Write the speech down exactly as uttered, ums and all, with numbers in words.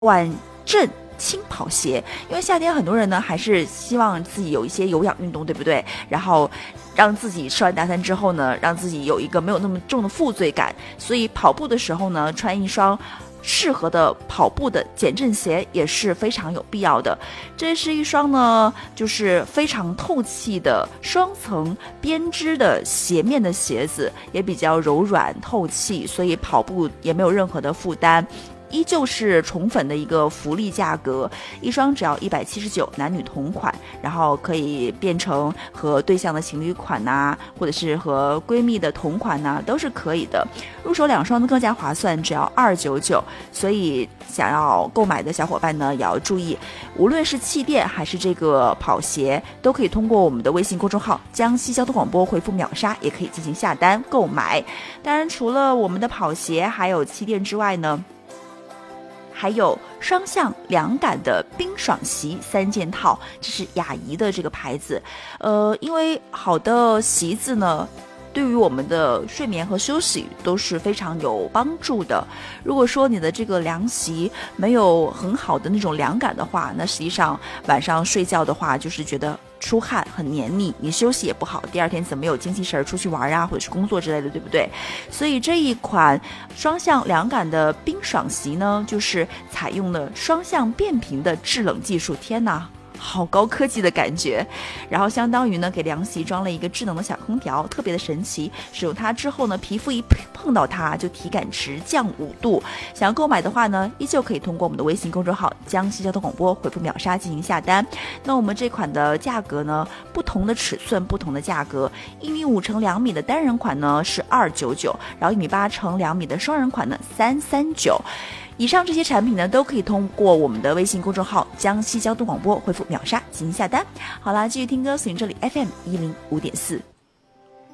缓震轻跑鞋，因为夏天很多人呢还是希望自己有一些有氧运动，对不对？然后让自己吃完大餐之后呢，让自己有一个没有那么重的负罪感，所以跑步的时候呢，穿一双适合的跑步的减震鞋也是非常有必要的。这是一双呢，就是非常透气的双层编织的鞋面的鞋子，也比较柔软透气，所以跑步也没有任何的负担。依旧是宠粉的一个福利价格，一双只要一百七十九，男女同款，然后可以变成和对象的情侣款呐、啊，或者是和闺蜜的同款呐、啊，都是可以的。入手两双呢更加划算，只要二百九十九。所以想要购买的小伙伴呢也要注意，无论是气垫还是这个跑鞋，都可以通过我们的微信公众号江西交通广播回复秒杀，也可以进行下单购买。当然，除了我们的跑鞋还有气垫之外呢，还有双向凉感的冰爽席三件套，这是雅怡的这个牌子。呃，因为好的席子呢，对于我们的睡眠和休息都是非常有帮助的。如果说你的这个凉席没有很好的那种凉感的话，那实际上晚上睡觉的话，就是觉得出汗很黏腻，你休息也不好，第二天怎么有精气神出去玩啊，或者是工作之类的，对不对？所以这一款双向凉感的冰爽席呢，就是采用了双向变频的制冷技术。天哪，好高科技的感觉。然后相当于呢给凉席装了一个智能的小空调，特别的神奇。使用它之后呢，皮肤一碰到它就体感直降五度。想要购买的话呢，依旧可以通过我们的微信公众号江西交通广播回复秒杀进行下单。那我们这款的价格呢，不同的尺寸不同的价格，一米五乘两米的单人款呢是二百九十九，然后一米八乘两米的双人款呢三百三十九。以上这些产品呢，都可以通过我们的微信公众号江西交通广播回复秒杀进行下单。好啦，继续听歌，锁定这里 F M 一零五点四。